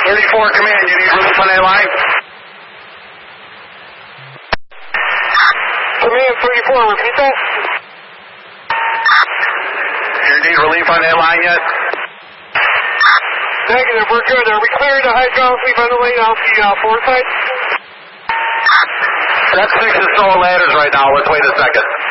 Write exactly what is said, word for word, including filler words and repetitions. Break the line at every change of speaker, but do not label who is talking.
thirty-four, command, you need relief on that line?
Command thirty-four, repeat that?
You need relief on that line yet?
Negative, we're good. Are we cleared to hydraulically ventilate out the uh, port side?
That six is still ladders right now. Let's wait a second.